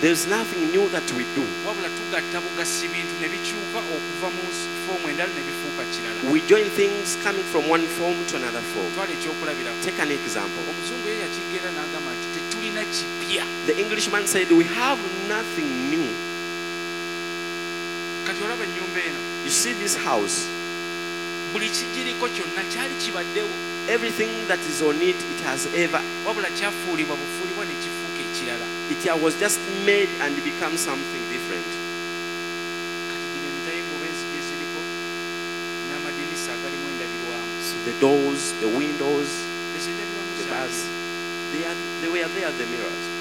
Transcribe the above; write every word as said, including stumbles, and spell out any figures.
There's nothing new that we do. wabula tugatta bugasi bintu ne bikyuka okuva mu foomu endala ne bifuuka kirala. We join things coming from one form to another form. twala ekyokulabirako. Take an example. omuzungu ye yakigeera n'agamba nti tetulina kipya. The Englishman said, we have nothing new. kati olaba ennyumba eno. You see this house. buli kigiriko kyonna kyali kibaddewo. Everything that is on it, it has ever, wabula kyafuulibwa bufuulibwa ne kifuuka ekirala. it was just made and become something different. kati gino emitayimbwa oba enzigi eziriko n'amadinisa agalimu endabirwamu. So the doors, the windows, ezo endabirwamu the bars, zaaliwo. they, are, they were there, the mirrors.